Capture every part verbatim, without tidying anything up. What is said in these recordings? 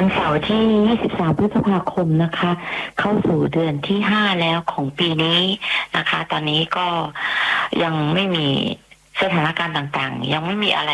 วันเสาร์ที่ยี่สิบสามพฤษภาคมนะคะเข้าสู่เดือนที่ห้าแล้วของปีนี้นะคะตอนนี้ก็ยังไม่มีสถานการณ์ต่างๆยังไม่มีอะไร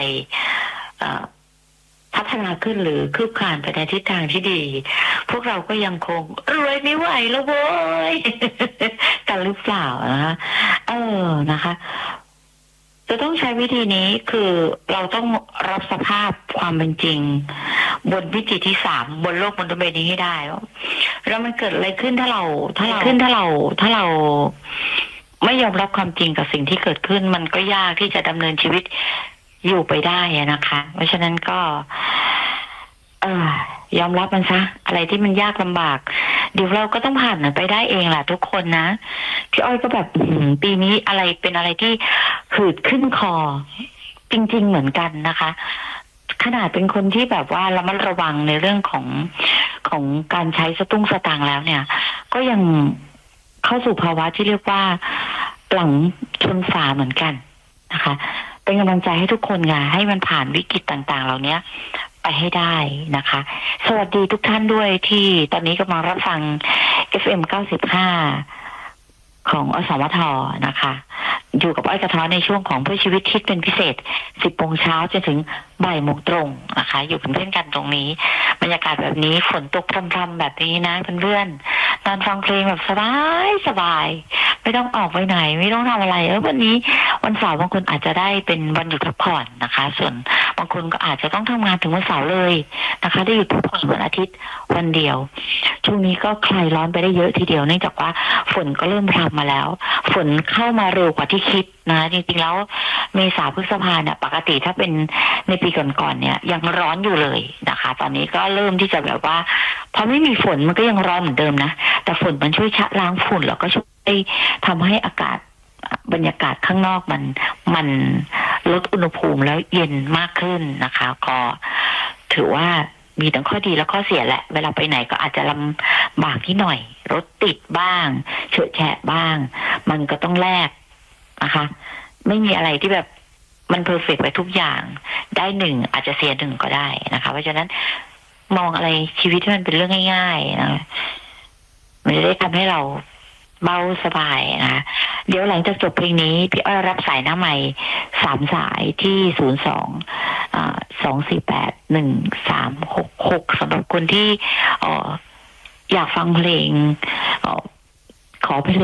พัฒนาขึ้นหรือคืบคลานไปในทิศทางที่ดีพวกเราก็ยังคงรวยไม่ไหวแล้วโว้ยกันหรือเปล่านะคะเออนะคะจะต้องใช้วิธีนี้คือเราต้องรับสภาพความเป็นจริงบนวิถีที่สามบนโลกบนโลกใบนี้ให้ได้แล้วมันเกิดอะไรขึ้นถ้าเราถ้าเราขึ้นถ้าเราถ้าเราไม่ยอมรับความจริงกับสิ่งที่เกิดขึ้นมันก็ยากที่จะดำเนินชีวิตอยู่ไปได้นะคะเพราะฉะนั้นก็เออยอมรับมันซะอะไรที่มันยากลำบากเดี๋ยวเราก็ต้องผ่านมันไปได้เองแหละทุกคนนะพี่อ้อยก็แบบปีนี้อะไรเป็นอะไรที่หืดขึ้นคอจริงๆเหมือนกันนะคะขนาดเป็นคนที่แบบว่าระมัดระวังในเรื่องของของการใช้สตุ้งสตางค์แล้วเนี่ยก็ยังเข้าสู่ภาวะที่เรียกว่าหลังชนฝาเหมือนกันนะคะเป็นกำลังใจให้ทุกคนค่ะให้มันผ่านวิกฤตต่างๆเหล่านี้ไปให้ได้นะคะสวัสดีทุกท่านด้วยที่ตอนนี้กำลังรับฟัง เอฟ เอ็ม เก้าสิบห้า ของอสมทนะคะอยู่กับอ้อยกระท้อนในช่วงของเพื่อชีวิตคิดเป็นพิเศษสิบโมงเช้าจนถึงบ่ายโมงตรงนะคะอยู่เป็นเพื่อนกันตรงนี้บรรยากาศแบบนี้ฝนตกพรำๆแบบนี้นะเพื่อนๆนอนฟังเพลงแบบสบายสบายไม่ต้องออกไปไหนไม่ต้องทำอะไรเออวันนี้วันเสาร์บางคนอาจจะได้เป็นวันหยุดพักผ่อนนะคะส่วนบางคนก็อาจจะต้องทำงานถึงวันเสาร์เลยนะคะได้หยุดพักผ่อนวันอาทิตย์วันเดียวช่วงนี้ก็คลายร้อนไปได้เยอะทีเดียวเนื่องจากว่าฝนก็เริ่มพรำมาแล้วฝนเข้ามาเร็วกว่าที่คิดนะจริงๆแล้วเมษาพฤษภาเนี่ยปกติถ้าเป็นในปีก่อนๆเนี่ยยังร้อนอยู่เลยนะคะตอนนี้ก็เริ่มที่จะแบบว่าพอไม่มีฝนมันก็ยังร้อนเหมือนเดิมนะแต่ฝนมันช่วยชะล้างฝุ่นแล้วก็ช่วยทำให้อากาศบรรยากาศข้างนอกมันมันลดอุณหภูมิแล้วเย็นมากขึ้นนะคะก็ถือว่ามีทั้งข้อดีและข้อเสียแหละเวลาไปไหนก็อาจจะลำบากนิดหน่อยรถติดบ้างเฉอะแฉะบ้างมันก็ต้องแลกนะคะไม่มีอะไรที่แบบมันเพอร์เฟกต์ไปทุกอย่างได้หนึ่งอาจจะเสียหนึ่งก็ได้นะคะเพราะฉะนั้นมองอะไรชีวิตที่มันเป็นเรื่องง่ายๆนะมันจะได้ทำให้เราเบาสบายนะเดี๋ยวหลังจากจบเพลงนี้พี่อ้อยรับสายหน้าใหม่สามสายที่ศูนย์สองสองสี่แปดหนึ่งสามหกหกสำหรับคนที่อยากฟังเพลงขอเพลง